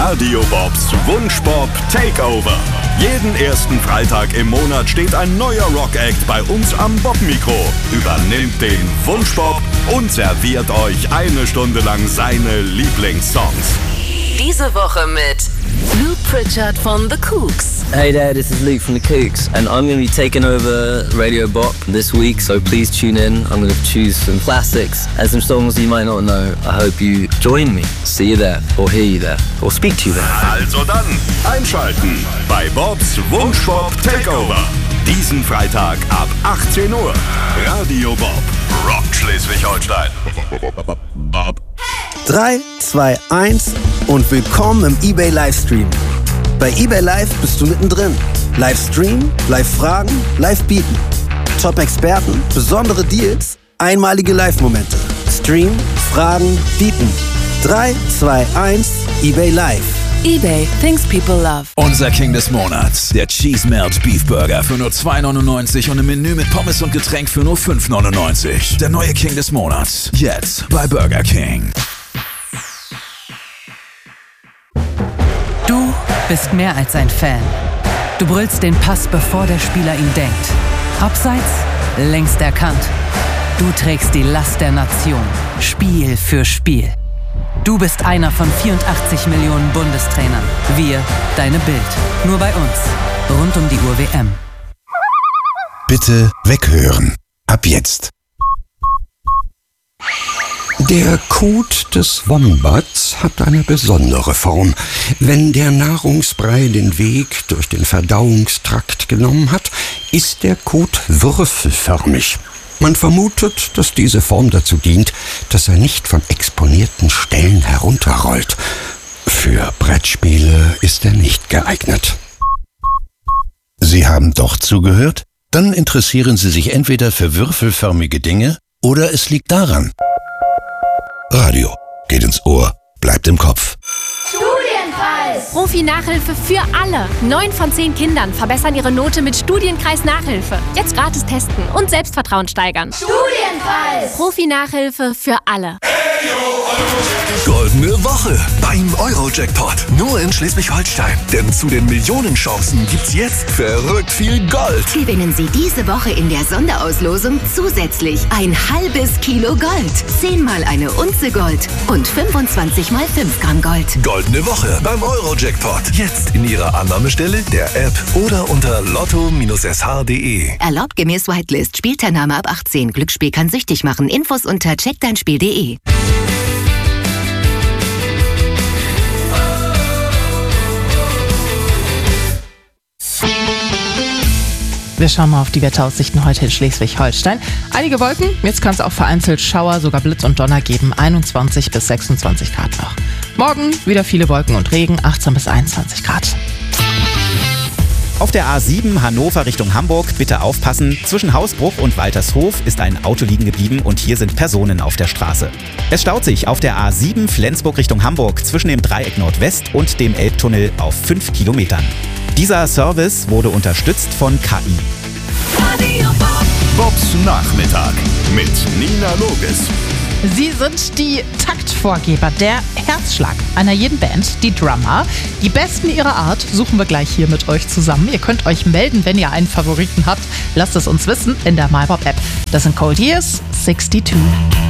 Radio Bobs Wunschbob Takeover. Jeden ersten Freitag im Monat steht ein neuer Rock-Act bei uns am Bob-Mikro, übernimmt den Wunschbob und serviert euch eine Stunde lang seine Lieblingssongs. Diese Woche mit Luke Pritchard von The Kooks. Hey there, this is Luke from The Kooks, and I'm going to be taking over Radio Bop this week, so please tune in. I'm going to choose some classics and some songs you might not know. I hope you join me. See you there, or hear you there, or speak to you there. Also dann, einschalten bei Bobs Wunschbob Takeover. Diesen Freitag ab 18 Uhr. Radio Bob rockt Schleswig-Holstein. 3, 2, 1 und willkommen im eBay Livestream. Bei eBay Live bist du mittendrin. Livestream, Live-Fragen, Live-Bieten. Top-Experten, besondere Deals, einmalige Live-Momente. Stream, Fragen, Bieten. 3, 2, 1, eBay Live. eBay, things people love. Unser King des Monats, der Cheese Melt Beef Burger für nur $2,99 und ein Menü mit Pommes und Getränk für nur $5,99. Der neue King des Monats, jetzt bei Burger King. Du bist mehr als ein Fan. Du brüllst den Pass, bevor der Spieler ihn denkt. Abseits, längst erkannt. Du trägst die Last der Nation, Spiel für Spiel. Du bist einer von 84 Millionen Bundestrainern. Wir, deine Bild. Nur bei uns. Rund um die Uhr WM. Bitte weghören. Ab jetzt. Der Kot des Wombats hat eine besondere Form. Wenn der Nahrungsbrei den Weg durch den Verdauungstrakt genommen hat, ist der Kot würfelförmig. Man vermutet, dass diese Form dazu dient, dass er nicht von exponierten Stellen herunterrollt. Für Brettspiele ist er nicht geeignet. Sie haben doch zugehört? Dann interessieren Sie sich entweder für würfelförmige Dinge oder es liegt daran. Radio geht ins Ohr, bleibt im Kopf. Studienkreis! Profi-Nachhilfe für alle. 9 von 10 Kindern verbessern ihre Note mit Studienkreis-Nachhilfe. Jetzt gratis testen und Selbstvertrauen steigern. Studienkreis! Profi-Nachhilfe für alle. Goldene Woche beim Euro-Jackpot. Nur in Schleswig-Holstein. Denn zu den Millionenchancen gibt's jetzt verrückt viel Gold. Gewinnen Sie diese Woche in der Sonderauslosung zusätzlich ein halbes Kilo Gold, 10 mal eine Unze Gold und 25 mal 5 Gramm Gold. Goldene Woche beim Euro-Jackpot. Jetzt in Ihrer Annahmestelle, der App oder unter lotto-sh.de. Erlaubt gemäß Whitelist. Spielteilnahme ab 18. Glücksspiel kann süchtig machen. Infos unter checkdeinspiel.de. Wir schauen mal auf die Wetteraussichten heute in Schleswig-Holstein. Einige Wolken, jetzt kann es auch vereinzelt Schauer, sogar Blitz und Donner geben, 21 bis 26 Grad noch. Morgen wieder viele Wolken und Regen, 18 bis 21 Grad. Auf der A7 Hannover Richtung Hamburg bitte aufpassen. Zwischen Hausbruch und Waltershof ist ein Auto liegen geblieben und hier sind Personen auf der Straße. Es staut sich auf der A7 Flensburg Richtung Hamburg zwischen dem Dreieck Nordwest und dem Elbtunnel auf 5 Kilometern. Dieser Service wurde unterstützt von KI. Radio Bob. Bobs Nachmittag mit Nina Loges. Sie sind die Taktvorgeber, der Herzschlag einer jeden Band, die Drummer. Die Besten ihrer Art suchen wir gleich hier mit euch zusammen. Ihr könnt euch melden, wenn ihr einen Favoriten habt. Lasst es uns wissen in der MyBob-App. Das sind Cold Years 62.